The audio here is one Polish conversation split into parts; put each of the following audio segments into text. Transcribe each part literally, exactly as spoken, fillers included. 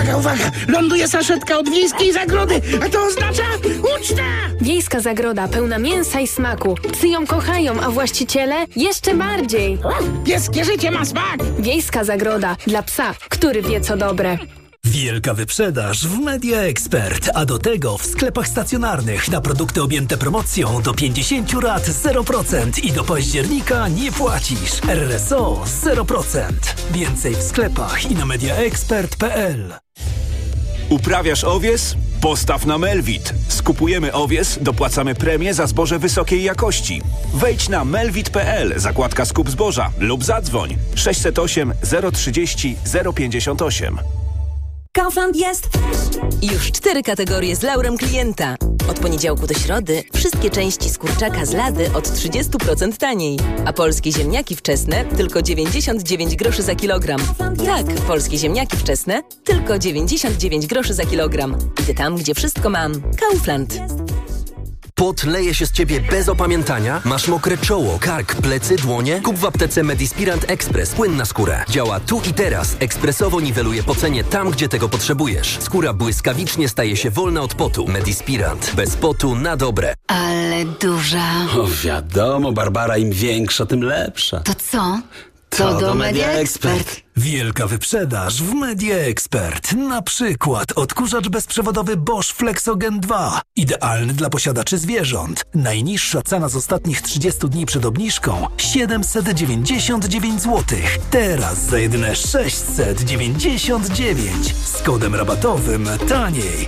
Uwaga, uwaga! Ląduje saszetka od Wiejskiej Zagrody, a to oznacza uczta! Wiejska Zagroda pełna mięsa i smaku. Psy ją kochają, a właściciele jeszcze bardziej. Pieskie życie ma smak! Wiejska Zagroda dla psa, który wie co dobre. Wielka wyprzedaż w Media Expert, a do tego w sklepach stacjonarnych na produkty objęte promocją do pięćdziesiąt rat zero procent i do października nie płacisz. R R S O zero procent. Więcej w sklepach i na mediaexpert kropka p l. Uprawiasz owies? Postaw na Melvit. Skupujemy owies, dopłacamy premię za zboże wysokiej jakości. Wejdź na melvit kropka p l, zakładka skup zboża lub zadzwoń sześćset osiem zero trzydzieści zero pięćdziesiąt osiem. Kaufland jest! Już cztery kategorie z laurem klienta. Od poniedziałku do środy wszystkie części z kurczaka z lady od trzydzieści procent taniej. A polskie ziemniaki wczesne tylko dziewięćdziesiąt dziewięć groszy za kilogram. Tak, polskie ziemniaki wczesne tylko dziewięćdziesiąt dziewięć groszy za kilogram. Idę tam, gdzie wszystko mam. Kaufland. Pot leje się z ciebie bez opamiętania? Masz mokre czoło, kark, plecy, dłonie? Kup w aptece Medispirant Express. Płyn na skórę. Działa tu i teraz. Ekspresowo niweluje pocenie tam, gdzie tego potrzebujesz. Skóra błyskawicznie staje się wolna od potu. Medispirant. Bez potu na dobre. Ale duża. O wiadomo, Barbara, im większa, tym lepsza. To co? To, to do, do Media Media Expert. Expert. Wielka wyprzedaż w Media Expert. Na przykład odkurzacz bezprzewodowy Bosch Flexogen dwa. Idealny dla posiadaczy zwierząt. Najniższa cena z ostatnich trzydziestu dni przed obniżką siedemset dziewięćdziesiąt dziewięć złotych. Teraz za jedyne sześćset dziewięćdziesiąt dziewięć. Z kodem rabatowym taniej.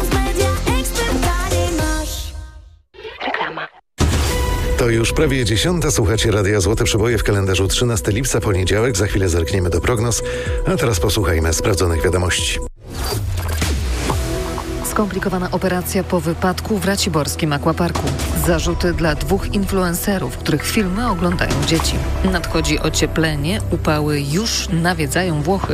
To już prawie dziesiąta. Słuchacie Radia Złote Przeboje w kalendarzu trzynastego lipca, poniedziałek. Za chwilę zerkniemy do prognoz, a teraz posłuchajmy sprawdzonych wiadomości. Skomplikowana operacja po wypadku w raciborskim akwaparku. Zarzuty dla dwóch influencerów, których filmy oglądają dzieci. Nadchodzi ocieplenie, upały już nawiedzają Włochy.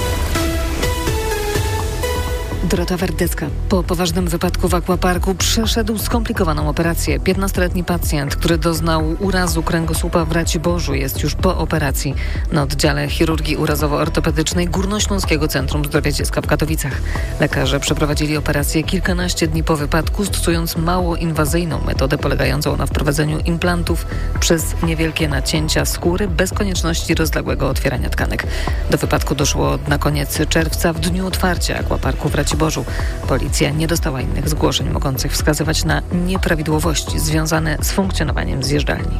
Dorota Werdecka. Po poważnym wypadku w akwaparku przeszedł skomplikowaną operację. piętnastoletni pacjent, który doznał urazu kręgosłupa w Raciborzu, jest już po operacji na oddziale chirurgii urazowo-ortopedycznej Górnośląskiego Centrum Zdrowia Dziecka w Katowicach. Lekarze przeprowadzili operację kilkanaście dni po wypadku, stosując mało inwazyjną metodę polegającą na wprowadzeniu implantów przez niewielkie nacięcia skóry bez konieczności rozległego otwierania tkanek. Do wypadku doszło na koniec czerwca w dniu otwarcia akwaparku w Raciborzu. Policja nie dostała innych zgłoszeń mogących wskazywać na nieprawidłowości związane z funkcjonowaniem zjeżdżalni.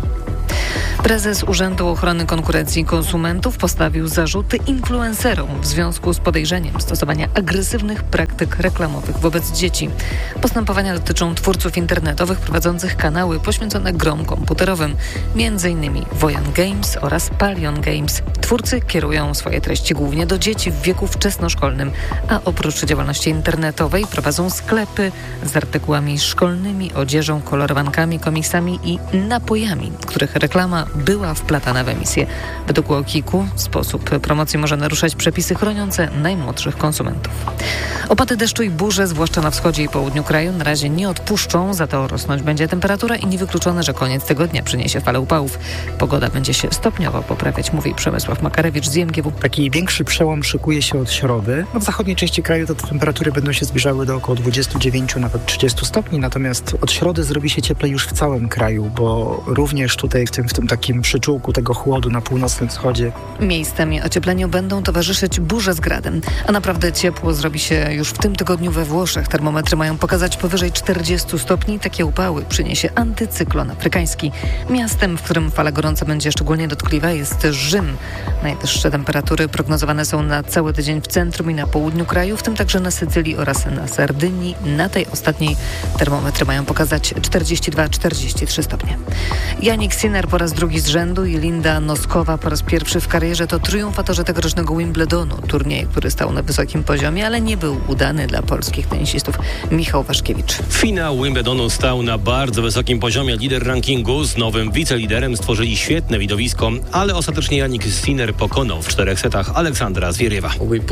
Prezes Urzędu Ochrony Konkurencji i Konsumentów postawił zarzuty influencerom w związku z podejrzeniem stosowania agresywnych praktyk reklamowych wobec dzieci. Postępowania dotyczą twórców internetowych prowadzących kanały poświęcone grom komputerowym, między innymi Wojan Games oraz Palion Games. Twórcy kierują swoje treści głównie do dzieci w wieku wczesnoszkolnym, a oprócz działalności internetowej prowadzą sklepy z artykułami szkolnymi, odzieżą, kolorowankami, komiksami i napojami, których reklama była wplatana w emisję. Według UOKiK-u sposób promocji może naruszać przepisy chroniące najmłodszych konsumentów. Opady deszczu i burze, zwłaszcza na wschodzie i południu kraju, na razie nie odpuszczą, za to rosnąć będzie temperatura i niewykluczone, że koniec tygodnia przyniesie falę upałów. Pogoda będzie się stopniowo poprawiać, mówi Przemysław Makarewicz z I M G W. Taki większy przełom szykuje się od środy. No w zachodniej części kraju to te temperatury będą się zbliżały do około dwudziestu dziewięciu, nawet trzydziestu stopni, natomiast od środy zrobi się cieplej już w całym kraju, bo również tutaj w tym, w tym takim przyczółku tego chłodu na północnym wschodzie. Miejscami ociepleniu będą towarzyszyć burze z gradem, a naprawdę ciepło zrobi się już w tym tygodniu we Włoszech. Termometry mają pokazać powyżej czterdziestu stopni. Takie upały przyniesie antycyklon afrykański. Miastem, w którym fala gorąca będzie szczególnie dotkliwa, jest Rzym. Najwyższe temperatury prognozowane są na cały tydzień w centrum i na południu kraju, w tym także na Sycylii oraz na Sardynii. Na tej ostatniej termometry mają pokazać czterdzieści dwa czterdzieści trzy stopnie. Jannik Sinner po raz drugi z rzędu i Linda Noskowa po raz pierwszy w karierze to triumfatorzy tegorocznego Wimbledonu. Turniej, który stał na wysokim poziomie, ale nie był udany dla polskich tenisistów. Michał Waszkiewicz. Finał Wimbledonu stał na bardzo wysokim poziomie. Lider rankingu z nowym wiceliderem stworzyli świetne widowisko, ale ostatecznie Jannik Sinner pokonał w czterech setach Aleksandra Zwieriewa.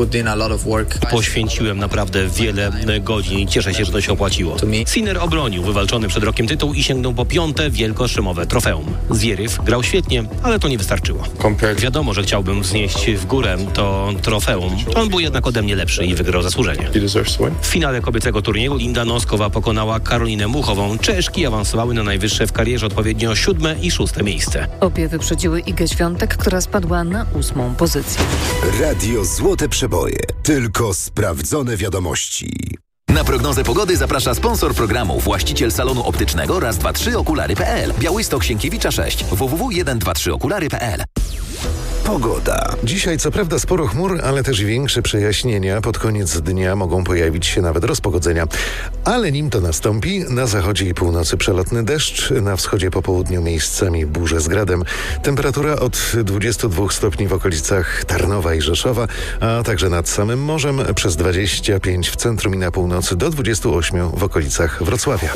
Poświęciłem naprawdę wiele godzin i cieszę się, że to się opłaciło. Sinner obronił wywalczony przed rokiem tytuł i sięgnął po piąte wielkoszemowe trofeum. Zwieryw grał świetnie, ale to nie wystarczyło. Wiadomo, że chciałbym wznieść w górę to trofeum. On był jednak ode mnie lepszy i wygrał zasłużenie. W finale kobiecego turnieju Linda Noskowa pokonała Karolinę Muchową. Czeszki awansowały na najwyższe w karierze odpowiednio siódme i szóste miejsce. Obie wyprzedziły Igę Świątek, która spadła na ósmą pozycję. Radio Złote Przeboje. Tylko sprawdzone wiadomości. Na prognozę pogody zaprasza sponsor programu, właściciel salonu optycznego raz dwa trzy okulary kropka p l. Białystok Sienkiewicza sześć. w w w jeden dwa trzy okulary kropka p l. Pogoda. Dzisiaj co prawda sporo chmur, ale też i większe przejaśnienia. Pod koniec dnia mogą pojawić się nawet rozpogodzenia. Ale nim to nastąpi, na zachodzie i północy przelotny deszcz, na wschodzie po południu miejscami burze z gradem. Temperatura od dwudziestu dwóch stopni w okolicach Tarnowa i Rzeszowa, a także nad samym morzem przez dwadzieścia pięć w centrum i na północy do dwudziestu ośmiu w okolicach Wrocławia.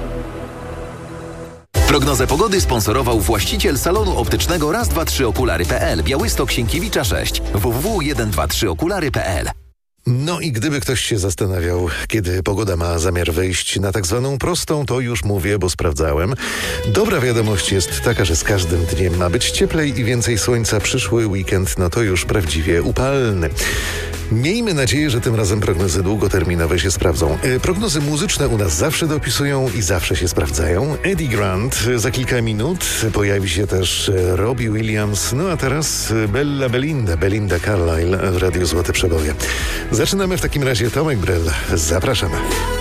Prognozę pogody sponsorował właściciel salonu optycznego raz dwa trzy okulary kropka p l. Białystok Sienkiewicza sześć. w w w jeden dwa trzy okulary kropka p l. No i gdyby ktoś się zastanawiał, kiedy pogoda ma zamiar wejść na tak zwaną prostą, to już mówię, bo sprawdzałem. Dobra wiadomość jest taka, że z każdym dniem ma być cieplej i więcej słońca. Przyszły weekend, no to już prawdziwie upalny. Miejmy nadzieję, że tym razem prognozy długoterminowe się sprawdzą. E, prognozy muzyczne u nas zawsze dopisują i zawsze się sprawdzają. Eddie Grant za kilka minut, pojawi się też Robbie Williams, no a teraz Bella Belinda, Belinda Carlisle w Radiu Złote Przeboje. Zaczynamy w takim razie. Tomek Brel, zapraszamy.